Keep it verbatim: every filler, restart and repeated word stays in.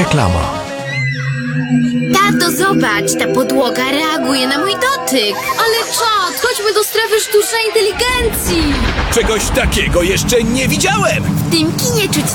Reklama. Tato, zobacz, ta podłoga reaguje na mój dotyk. Ale czad, chodźmy do strefy sztucznej inteligencji. Czegoś takiego jeszcze nie widziałem! W tym kinie czuć